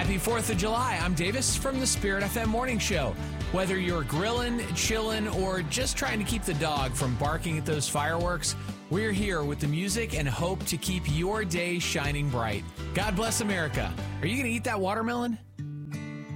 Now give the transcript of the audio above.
Happy 4th of July. I'm Davis from the Spirit FM Morning Show. Whether you're grilling, chilling, or just trying to keep the dog from barking at those fireworks, we're here with the music and hope to keep your day shining bright. God bless America. Are you going to eat that watermelon?